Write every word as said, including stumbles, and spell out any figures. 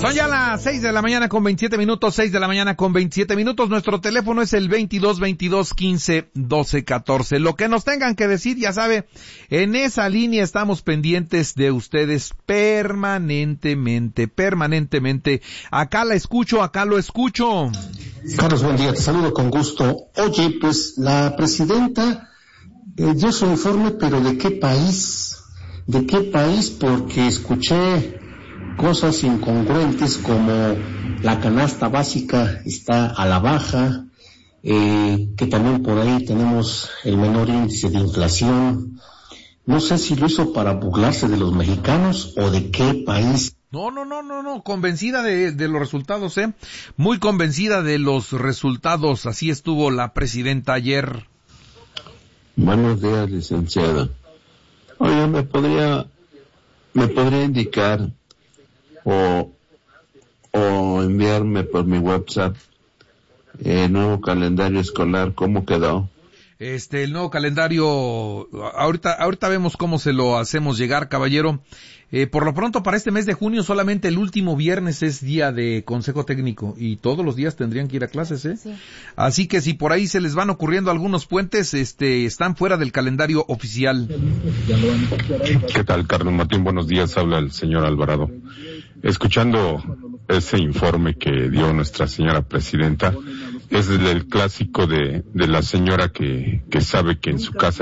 Son ya las seis de la mañana con veintisiete minutos, seis de la mañana con veintisiete minutos. Nuestro teléfono es el veintidós, veintidós, quince, doce, catorce. Lo que nos tengan que decir, ya sabe, en esa línea estamos pendientes de ustedes permanentemente, permanentemente. Acá la escucho, acá lo escucho. Carlos, buen día, te saludo con gusto. Oye, pues la presidenta eh, dio su informe, pero ¿de qué país? ¿De qué país? Porque escuché cosas incongruentes como la canasta básica está a la baja, eh, que también por ahí tenemos el menor índice de inflación. No sé si lo hizo para burlarse de los mexicanos o de qué país. No, no, no, no, no, convencida de, de los resultados, eh, muy convencida de los resultados. Así estuvo la presidenta ayer. Buenos días, licenciada. Oye, me podría, me podría indicar o o enviarme por mi WhatsApp el nuevo calendario escolar, ¿cómo quedó? Este, el nuevo calendario, ahorita, ahorita vemos cómo se lo hacemos llegar, caballero. Eh, por lo pronto, para este mes de junio, solamente el último viernes es día de consejo técnico y todos los días tendrían que ir a clases, ¿eh? Sí. Así que si por ahí se les van ocurriendo algunos puentes, este, están fuera del calendario oficial. ¿Qué tal, Carlos Martín? Buenos días, habla el señor Alvarado. Escuchando ese informe que dio nuestra señora presidenta, es el clásico de, de la señora que, que sabe que en su casa